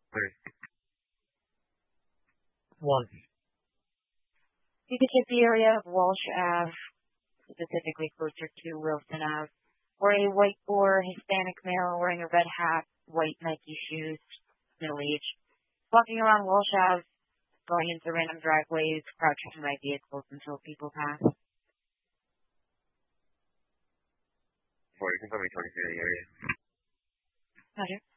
Three. One. You could hit the area of Walsh Ave, specifically closer to Wilson Ave, where a white or Hispanic male wearing a red hat, white Nike shoes, middle age, walking around Walsh Ave, going into random driveways, crouching by vehicles until people pass. Four, you can tell me 23 the area. Roger.